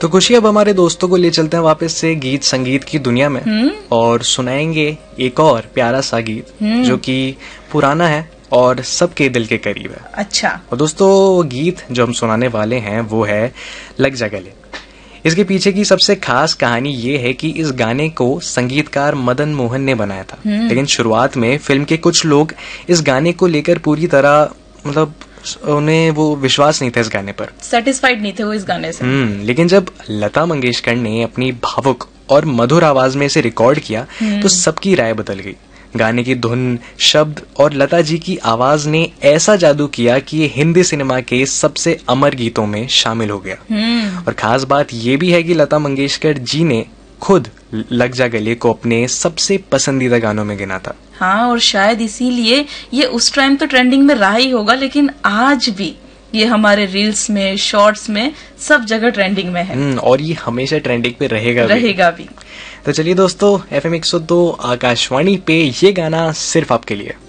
तो खुशी, अब हमारे दोस्तों को ले चलते हैं वापस से गीत संगीत की दुनिया में और सुनाएंगे एक और प्यारा सा गीत जो कि पुराना है और सबके दिल के करीब है। अच्छा। और दोस्तों, गीत जो हम सुनाने वाले हैं वो है लग जा गले। इसके पीछे की सबसे खास कहानी ये है कि इस गाने को संगीतकार मदन मोहन ने बनाया था, लेकिन शुरुआत में फिल्म के कुछ लोग इस गाने को लेकर पूरी तरह मतलब उन्हें वो विश्वास नहीं था इस गाने पर, सेटिस्फाइड नहीं थे वो इस गाने से। लेकिन जब लता मंगेशकर ने अपनी भावुक और मधुर आवाज में इसे रिकॉर्ड किया तो सबकी राय बदल गई। गाने की धुन, शब्द और लता जी की आवाज ने ऐसा जादू किया कि ये हिंदी सिनेमा के सबसे अमर गीतों में शामिल हो गया। और खास बात ये भी है कि लता मंगेशकर जी ने खुद लग जा गले को अपने सबसे पसंदीदा गानों में गिना था। हाँ, और शायद इसीलिए ये उस टाइम तो ट्रेंडिंग में रहा ही होगा, लेकिन आज भी ये हमारे रील्स में, शॉर्ट्स में, सब जगह ट्रेंडिंग में है। और ये हमेशा ट्रेंडिंग पे रहेगा भी। तो चलिए दोस्तों, FM 102 आकाशवाणी पे ये गाना सिर्फ आपके लिए।